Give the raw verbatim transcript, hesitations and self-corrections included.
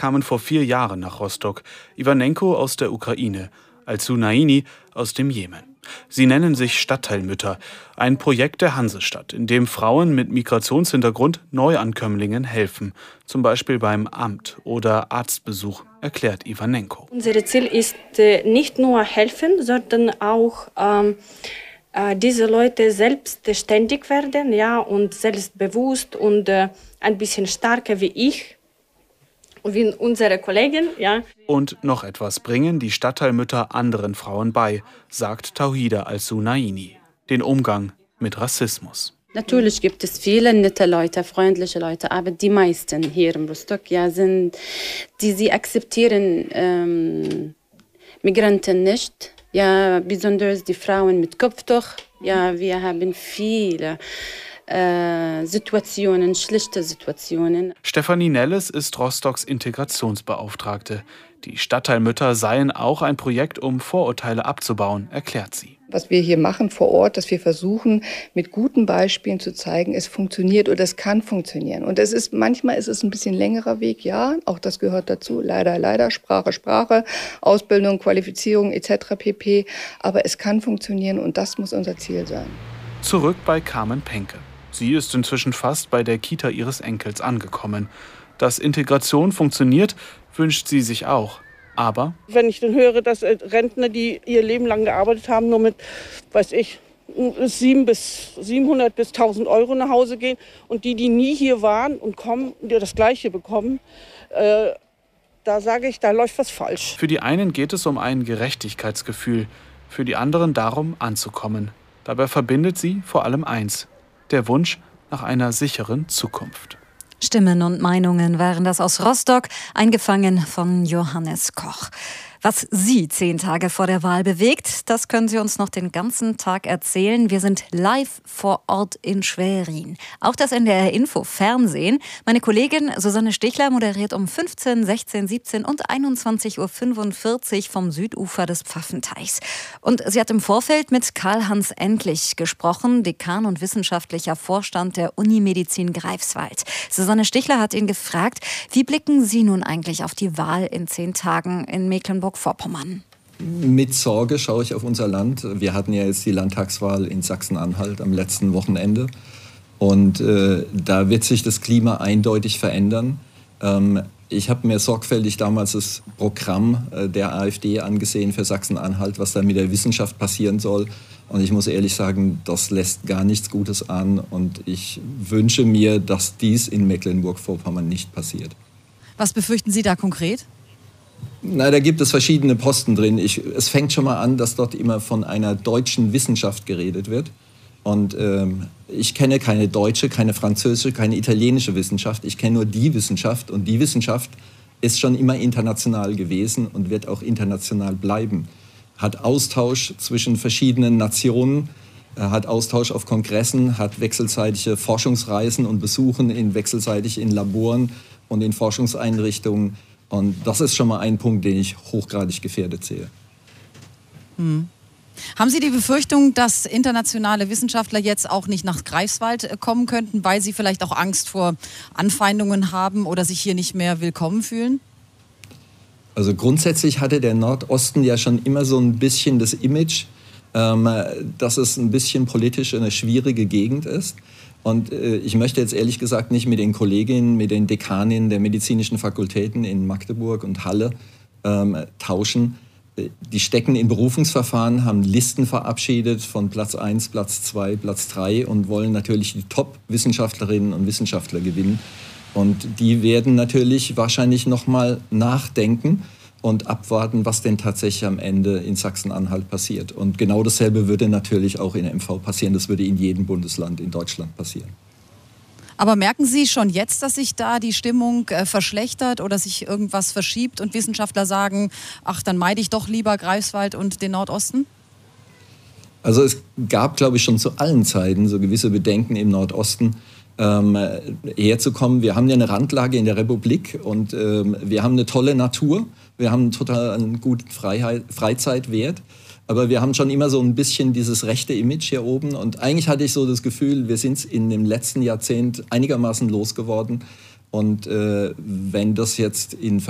kamen vor vier Jahren nach Rostock. Iwanenko aus der Ukraine, Alsu Naini aus dem Jemen. Sie nennen sich Stadtteilmütter, ein Projekt der Hansestadt, in dem Frauen mit Migrationshintergrund Neuankömmlingen helfen, zum Beispiel beim Amt oder Arztbesuch, erklärt Iwanenko. Unser Ziel ist äh, nicht nur helfen, sondern auch ähm, äh, diese Leute selbstständig werden, ja, und selbstbewusst und äh, ein bisschen stärker wie ich. Wie unsere Kollegen, ja. Und noch etwas bringen die Stadtteilmütter anderen Frauen bei, sagt Tauhida Alsu Naini. Den Umgang mit Rassismus. Natürlich gibt es viele nette Leute, freundliche Leute, aber die meisten hier in Rostock ja, sind, die sie akzeptieren ähm, Migranten nicht. Ja, besonders die Frauen mit Kopftuch. Ja, wir haben viele Äh, Situationen, schlichte Situationen. Stefanie Nelles ist Rostocks Integrationsbeauftragte. Die Stadtteilmütter seien auch ein Projekt, um Vorurteile abzubauen, erklärt sie. Was wir hier machen vor Ort, dass wir versuchen, mit guten Beispielen zu zeigen, es funktioniert oder es kann funktionieren. Und es ist, manchmal ist es ein bisschen längerer Weg, ja, auch das gehört dazu. Leider, leider, Sprache, Sprache, Ausbildung, Qualifizierung et cetera pp. Aber es kann funktionieren und das muss unser Ziel sein. Zurück bei Carmen Penke. Sie ist inzwischen fast bei der Kita ihres Enkels angekommen. Dass Integration funktioniert, wünscht sie sich auch. Aber wenn ich dann höre, dass Rentner, die ihr Leben lang gearbeitet haben, nur mit, weiß ich, siebenhundert bis tausend Euro nach Hause gehen und die, die nie hier waren und kommen, die das Gleiche bekommen, äh, da sage ich, da läuft was falsch. Für die einen geht es um ein Gerechtigkeitsgefühl, für die anderen darum, anzukommen. Dabei verbindet sie vor allem eins: der Wunsch nach einer sicheren Zukunft. Stimmen und Meinungen waren das aus Rostock, eingefangen von Johannes Koch. Was Sie zehn Tage vor der Wahl bewegt, das können Sie uns noch den ganzen Tag erzählen. Wir sind live vor Ort in Schwerin. Auch das N D R Info Fernsehen. Meine Kollegin Susanne Stichler moderiert um fünfzehn, sechzehn, siebzehn und einundzwanzig Uhr fünfundvierzig vom Südufer des Pfaffenteichs. Und sie hat im Vorfeld mit Karl-Hans Endlich gesprochen, Dekan und wissenschaftlicher Vorstand der Unimedizin Greifswald. Susanne Stichler hat ihn gefragt, wie blicken Sie nun eigentlich auf die Wahl in zehn Tagen in Mecklenburg-Vorpommern? Mit Sorge schaue ich auf unser Land. Wir hatten ja jetzt die Landtagswahl in Sachsen-Anhalt am letzten Wochenende. Und äh, da wird sich das Klima eindeutig verändern. Ähm, ich habe mir sorgfältig damals das Programm äh, der AfD angesehen für Sachsen-Anhalt, was da mit der Wissenschaft passieren soll. Und ich muss ehrlich sagen, das lässt gar nichts Gutes an. Und ich wünsche mir, dass dies in Mecklenburg-Vorpommern nicht passiert. Was befürchten Sie da konkret? Na, da gibt es verschiedene Posten drin. Ich, es fängt schon mal an, dass dort immer von einer deutschen Wissenschaft geredet wird. Und ähm, ich kenne keine deutsche, keine französische, keine italienische Wissenschaft. Ich kenne nur die Wissenschaft. Und die Wissenschaft ist schon immer international gewesen und wird auch international bleiben. Hat Austausch zwischen verschiedenen Nationen, hat Austausch auf Kongressen, hat wechselseitige Forschungsreisen und Besuchen in, wechselseitig in Laboren und in Forschungseinrichtungen. Und das ist schon mal ein Punkt, den ich hochgradig gefährdet sehe. Hm. Haben Sie die Befürchtung, dass internationale Wissenschaftler jetzt auch nicht nach Greifswald kommen könnten, weil sie vielleicht auch Angst vor Anfeindungen haben oder sich hier nicht mehr willkommen fühlen? Also grundsätzlich hatte der Nordosten ja schon immer so ein bisschen das Image, ähm, dass es ein bisschen politisch eine schwierige Gegend ist. Und äh, ich möchte jetzt ehrlich gesagt nicht mit den Kolleginnen, mit den Dekaninnen der medizinischen Fakultäten in Magdeburg und Halle ähm, tauschen. Die stecken in Berufungsverfahren, haben Listen verabschiedet von Platz eins, Platz zwei, Platz drei und wollen natürlich die Top-Wissenschaftlerinnen und Wissenschaftler gewinnen. Und die werden natürlich wahrscheinlich noch mal nachdenken und abwarten, was denn tatsächlich am Ende in Sachsen-Anhalt passiert. Und genau dasselbe würde natürlich auch in M V passieren. Das würde in jedem Bundesland in Deutschland passieren. Aber merken Sie schon jetzt, dass sich da die Stimmung äh, verschlechtert oder sich irgendwas verschiebt und Wissenschaftler sagen, ach, dann meide ich doch lieber Greifswald und den Nordosten? Also es gab, glaube ich, schon zu allen Zeiten so gewisse Bedenken im Nordosten, ähm, herzukommen. Wir haben ja eine Randlage in der Republik und ähm, wir haben eine tolle Natur. Wir haben total einen guten Freiheit, Freizeitwert. Aber wir haben schon immer so ein bisschen dieses rechte Image hier oben. Und eigentlich hatte ich so das Gefühl, wir sind es in dem letzten Jahrzehnt einigermaßen losgeworden. Und äh, wenn das jetzt in